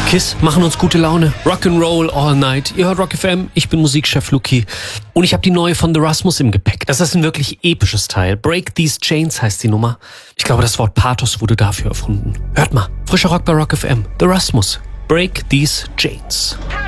Kiss machen uns gute Laune. Rock'n'Roll all night. Ihr hört Rock FM, ich bin Musikchef Luki. Und ich habe die neue von The Rasmus im Gepäck. Das ist ein wirklich episches Teil. Break These Chains heißt die Nummer. Ich glaube, das Wort Pathos wurde dafür erfunden. Hört mal, frischer Rock bei Rock FM. The Rasmus. Break These Chains.